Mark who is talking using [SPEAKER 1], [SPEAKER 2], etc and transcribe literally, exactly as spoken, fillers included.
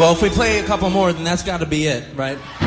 [SPEAKER 1] Well, if we play a couple more, then that's got to be it, right?